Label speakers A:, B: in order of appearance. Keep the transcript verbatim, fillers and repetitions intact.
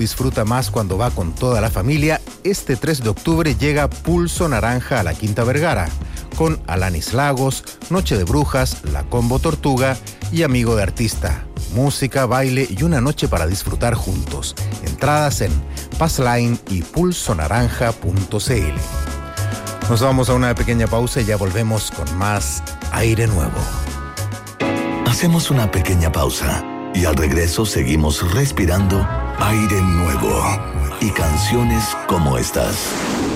A: Disfruta más cuando va con toda la familia. Este tres de octubre llega Pulso Naranja a la Quinta Vergara, con Alanis Lagos, Noche de Brujas, La Combo Tortuga y Amigo de Artista. Música, baile y una noche para disfrutar juntos. Entradas en Passline y pulsonaranja punto c l. Nos vamos a una pequeña pausa y ya volvemos con más Aire Nuevo.
B: Hacemos una pequeña pausa y al regreso seguimos respirando aire nuevo y canciones como estas.